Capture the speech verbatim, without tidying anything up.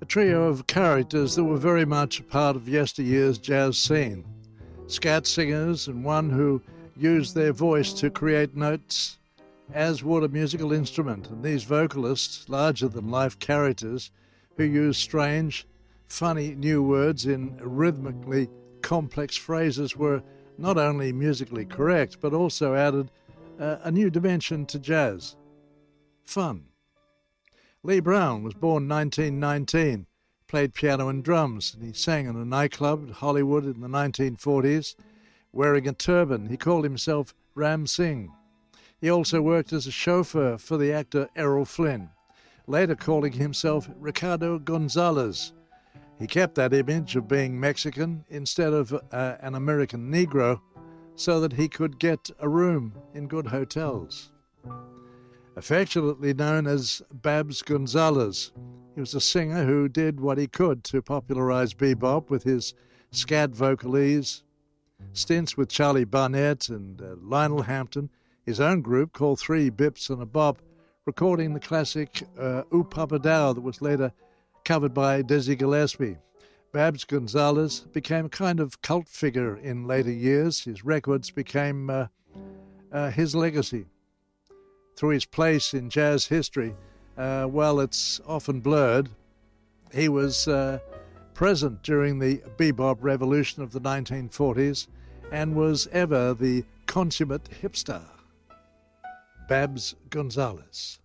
trio of characters that were very much a part of yesteryear's jazz scene. Scat singers and one who used their voice to create notes, as would a musical instrument. And these vocalists, larger-than-life characters who used strange, funny new words in rhythmically complex phrases, were not only musically correct, but also added uh, a new dimension to jazz. Fun. Lee Brown was born nineteen nineteen, played piano and drums, and he sang in a nightclub in Hollywood in the nineteen forties. Wearing a turban, he called himself Ram Singh. He also worked as a chauffeur for the actor Errol Flynn, later calling himself Ricardo Gonzalez. He kept that image of being Mexican instead of uh, an American Negro so that he could get a room in good hotels. Affectionately known as Babs Gonzalez, he was a singer who did what he could to popularize bebop with his scat vocalese, stints with Charlie Barnett and uh, Lionel Hampton, his own group called Three Bips and a Bop, recording the classic uh, Ooh Papa Dow that was later covered by Dizzy Gillespie. Babs Gonzalez became a kind of cult figure in later years. His records became uh, uh, his legacy. Through his place in jazz history, uh, while it's often blurred, he was uh, present during the bebop revolution of the nineteen forties and was ever the consummate hipster. Babs Gonzalez.